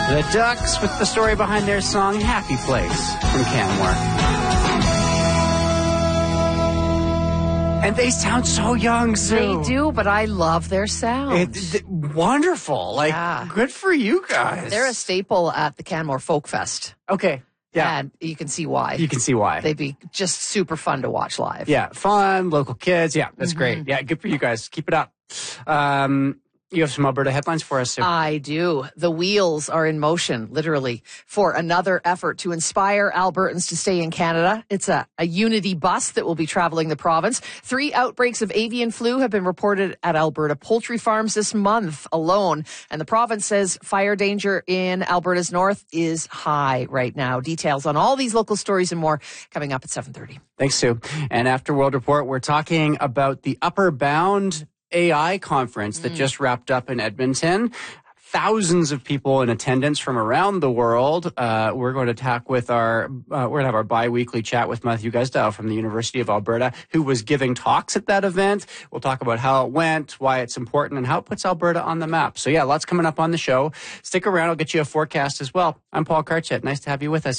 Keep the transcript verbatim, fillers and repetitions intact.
The Ducks with the story behind their song Happy Place from Canmore. And they sound so young, Sue. They do, but I love their sound. It, th- wonderful. Like, Yeah. good for you guys. They're a staple at the Canmore Folk Fest. Okay. Yeah. And you can see why. You can see why. They'd be just super fun to watch live. Yeah. Fun, local kids. Yeah, that's Mm-hmm. great. Yeah, good for you guys. Keep it up. Um, you have some Alberta headlines for us, Sue. I do. The wheels are in motion, literally, for another effort to inspire Albertans to stay in Canada. It's a, a Unity bus that will be traveling the province. Three outbreaks of avian flu have been reported at Alberta poultry farms this month alone. And the province says fire danger in Alberta's north is high right now. Details on all these local stories and more coming up at seven thirty. Thanks, Sue. And after World Report, we're talking about the Upper Bound A I conference that just wrapped up in Edmonton. Thousands of people in attendance from around the world. Uh, we're going to talk with our, uh, we're going to have our bi-weekly chat with Matthew Gusdow from the University of Alberta, who was giving talks at that event. We'll talk about how it went, why it's important, and how it puts Alberta on the map. So yeah, lots coming up on the show. Stick around. I'll get you a forecast as well. I'm Paul Karchet. Nice to have you with us.